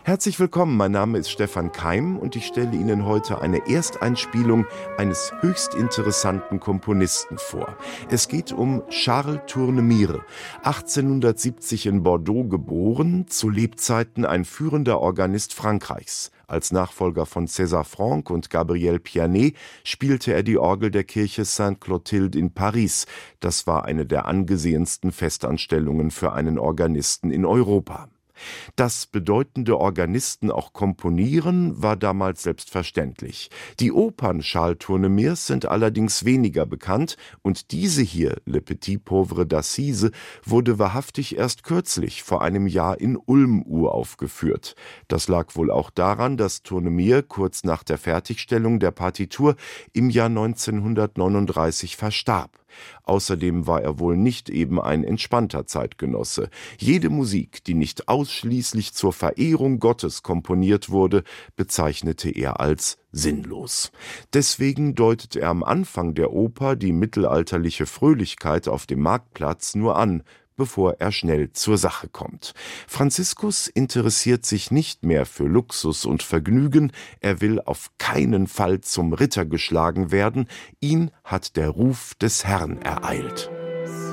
Herzlich willkommen, mein Name ist Stefan Keim und ich stelle Ihnen heute eine Ersteinspielung eines höchst interessanten Komponisten vor. Es geht um Charles Tournemire, 1870 in Bordeaux geboren, zu Lebzeiten ein führender Organist Frankreichs. Als Nachfolger von César Franck und Gabriel Pianet spielte er die Orgel der Kirche Sainte-Clotilde in Paris. Das war eine der angesehensten Festanstellungen für einen Organisten in Europa. Dass bedeutende Organisten auch komponieren, war damals selbstverständlich. Die Opern Charles Tournemirs sind allerdings weniger bekannt und diese hier, Le Petit Pauvre d'Assise, wurde wahrhaftig erst kürzlich, vor einem Jahr in Ulm uraufgeführt. Das lag wohl auch daran, dass Tournemire kurz nach der Fertigstellung der Partitur im Jahr 1939 verstarb. Außerdem war er wohl nicht eben ein entspannter Zeitgenosse. Jede Musik, die nicht ausschließlich zur Verehrung Gottes komponiert wurde, bezeichnete er als sinnlos. Deswegen deutet er am Anfang der Oper die mittelalterliche Fröhlichkeit auf dem Marktplatz nur an, bevor er schnell zur Sache kommt. Franziskus interessiert sich nicht mehr für Luxus und Vergnügen, er will auf keinen Fall zum Ritter geschlagen werden, ihn hat der Ruf des Herrn ereilt.